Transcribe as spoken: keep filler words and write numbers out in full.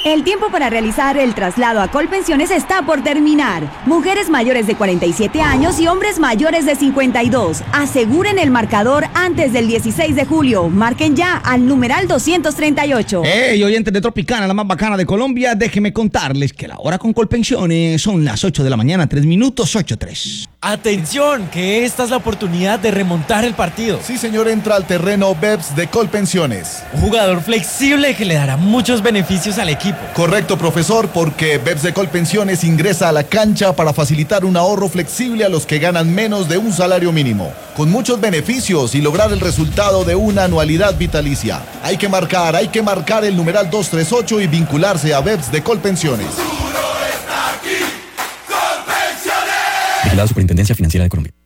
El tiempo para realizar el traslado a Colpensiones está por terminar. Mujeres mayores de cuarenta y siete años y hombres mayores de cincuenta y dos. Aseguren el marcador antes del dieciséis de julio. Marquen ya al numeral doscientos treinta y ocho. Hey, oyentes de Tropicana, la más bacana de Colombia, déjenme contarles que la hora con Colpensiones son las ocho de la mañana, tres minutos, ocho tres. ¡Atención! Que esta es la oportunidad de remontar el partido. Sí, señor, entra al terreno Beps de Colpensiones. Un jugador flexible que le dará muchos beneficios al equipo. Correcto, profesor, porque Beps de Colpensiones ingresa a la cancha para facilitar un ahorro flexible a los que ganan menos de un salario mínimo, con muchos beneficios y lograr el resultado de una anualidad vitalicia. Hay que marcar, hay que marcar el numeral doscientos treinta y ocho y vincularse a Beps de Colpensiones. Vigilado Superintendencia Financiera de Colombia.